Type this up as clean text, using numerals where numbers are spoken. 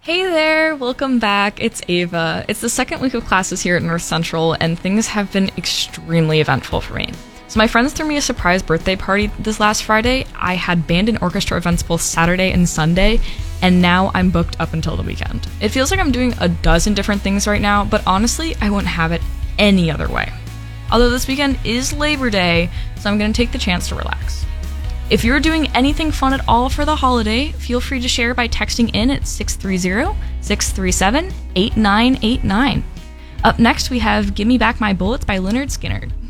Hey there, welcome back. It's Ava. It's the second week of classes here at North Central, and things have been extremely eventful for me. So my friends threw me a surprise birthday party this last Friday. I had band and orchestra events both Saturday and Sunday, and now I'm booked up until the weekend. It feels like I'm doing a dozen different things right now, but honestly, I wouldn't have it any other way. Although this weekend is Labor Day, so I'm going to take the chance to relax. If you're doing anything fun at all for the holiday, feel free to share by texting in at 630-637-8989. Up next, we have Gimme Back My Bullets by Lynyrd Skynyrd.